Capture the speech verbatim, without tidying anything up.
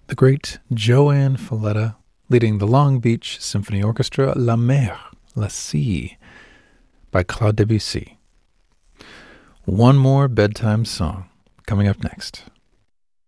The great Joanne Falletta leading the Long Beach Symphony Orchestra, La Mer, La Sea, by Claude Debussy. One more bedtime song coming up next.